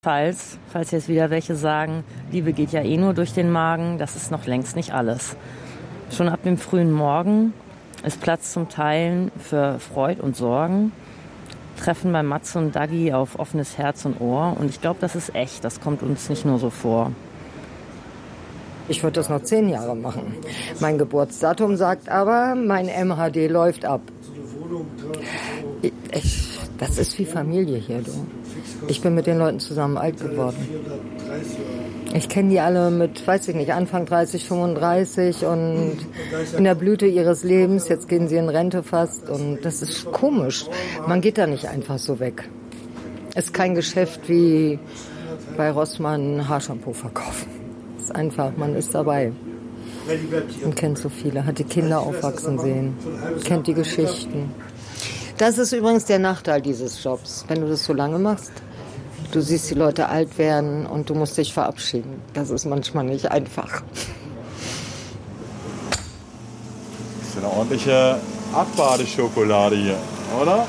Falls jetzt wieder welche sagen, Liebe geht ja eh nur durch den Magen, das ist noch längst nicht alles. Schon ab dem frühen Morgen ist Platz zum Teilen für Freud und Sorgen. Treffen bei Matze und Dagi auf offenes Herz und Ohr. Und ich glaube, das ist echt, das kommt uns nicht nur so vor. Ich würde das noch 10 Jahre machen. Mein Geburtsdatum sagt aber, mein MHD läuft ab. Das ist wie Familie hier, du. Ich bin mit den Leuten zusammen alt geworden. Ich kenne die alle mit, weiß ich nicht, Anfang 30, 35 und in der Blüte ihres Lebens. Jetzt gehen sie in Rente fast und das ist komisch. Man geht da nicht einfach so weg. Es ist kein Geschäft wie bei Rossmann Haarshampoo verkaufen. Es ist einfach, man ist dabei. Man kennt so viele, hat die Kinder aufwachsen sehen, kennt die Geschichten. Das ist übrigens der Nachteil dieses Jobs, wenn du das so lange machst. Du siehst die Leute alt werden und du musst dich verabschieden. Das ist manchmal nicht einfach. Das ist eine ordentliche Abbadeschokolade hier, oder?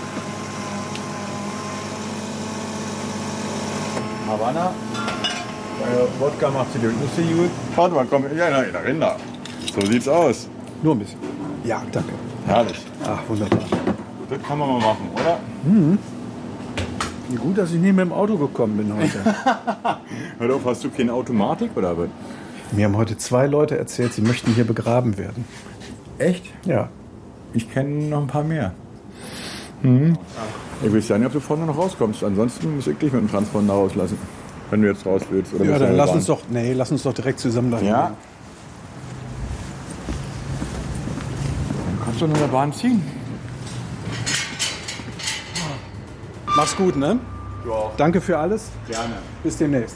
Havanna. Wodka macht sie nicht so gut. Warte mal, komm, ja, Rinder. So sieht's aus. Nur ein bisschen. Ja, danke. Herrlich. Ach, wunderbar. Das kann man mal machen, oder? Mhm. Wie gut, dass ich nicht mit dem Auto gekommen bin heute. Hör auf, hast du keine Automatik oder was? Mir haben heute 2 Leute erzählt, sie möchten hier begraben werden. Echt? Ja. Ich kenne noch ein paar mehr. Mhm. Ich weiß ja nicht, ob du vorne noch rauskommst. Ansonsten muss ich dich mit dem Transponder rauslassen. Wenn du jetzt raus willst. Oder Ja, dann lass uns doch direkt zusammen dahin. Ja. Dann kannst du nur in der Bahn ziehen. Mach's gut, ne? Ja. Danke für alles. Gerne. Bis demnächst.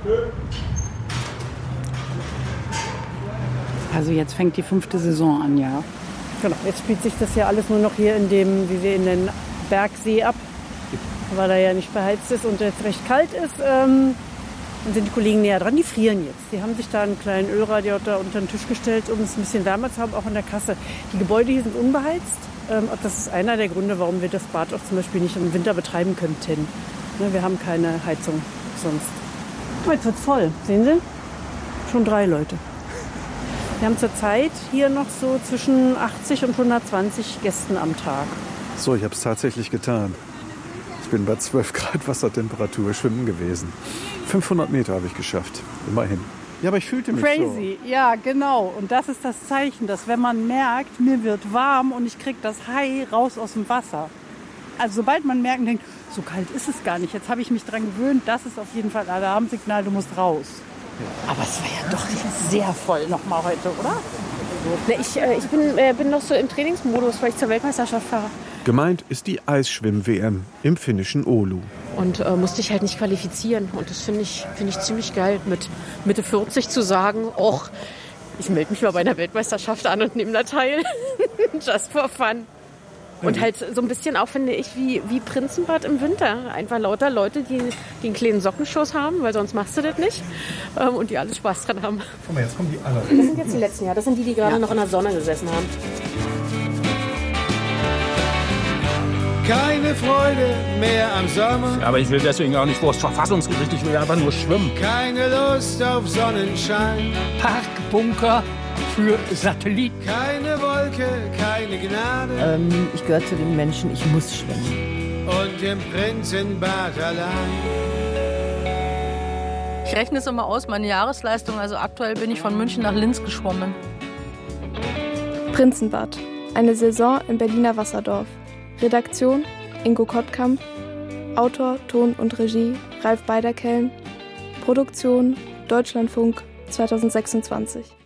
Also jetzt fängt die 5. Saison an, ja. Genau, jetzt spielt sich das ja alles nur noch hier in dem, wie wir in den Bergsee ab, weil er ja nicht beheizt ist und jetzt recht kalt ist. Dann sind die Kollegen näher dran, die frieren jetzt. Die haben sich da einen kleinen Ölradiator unter den Tisch gestellt, um es ein bisschen wärmer zu haben, auch in der Kasse. Die Gebäude hier sind unbeheizt. Das ist einer der Gründe, warum wir das Bad auch zum Beispiel nicht im Winter betreiben könnten. Wir haben keine Heizung sonst. Oh, jetzt wird's voll, sehen Sie? Schon 3 Leute. Wir haben zurzeit hier noch so zwischen 80 und 120 Gästen am Tag. So, ich habe es tatsächlich getan. Ich bin bei 12 Grad Wassertemperatur schwimmen gewesen. 500 Meter habe ich geschafft, immerhin. Ja, aber ich fühlte mich Crazy, so. Ja, genau. Und das ist das Zeichen, dass wenn man merkt, mir wird warm und ich kriege das Hai raus aus dem Wasser. Also sobald man merkt, denkt, so kalt ist es gar nicht. Jetzt habe ich mich dran gewöhnt, das ist auf jeden Fall ein Alarmsignal, du musst raus. Ja. Aber es war ja doch jetzt sehr voll nochmal heute, oder? Ich bin noch so im Trainingsmodus, weil ich zur Weltmeisterschaft fahre. Gemeint ist die Eisschwimm-WM im finnischen Oulu. Und musste ich halt nicht qualifizieren. Und das finde ich ziemlich geil, mit Mitte 40 zu sagen, och, ich melde mich mal bei einer Weltmeisterschaft an und nehme da teil. Just for fun. Und halt so ein bisschen auch, finde ich, wie Prinzenbad im Winter. Einfach lauter Leute, die einen kleinen Sockenschuss haben, weil sonst machst du das nicht. Und die alle Spaß dran haben. Guck mal, jetzt kommen die alle. Das sind jetzt die letzten, ja. Das sind die gerade noch in der Sonne gesessen haben. Keine Freude mehr am Sommer. Aber ich will deswegen auch nicht vor das Verfassungsgericht, ich will einfach nur schwimmen. Keine Lust auf Sonnenschein. Parkbunker für Satelliten. Keine Wolke, keine Gnade. Ich gehöre zu den Menschen, ich muss schwimmen. Und im Prinzenbad allein. Ich rechne es immer aus, meine Jahresleistung. Also aktuell bin ich von München nach Linz geschwommen. Prinzenbad. Eine Saison im Berliner Wasserdorf. Redaktion Ingo Kottkamp, Autor, Ton und Regie Ralf Beiderkeln, Produktion Deutschlandfunk 2026.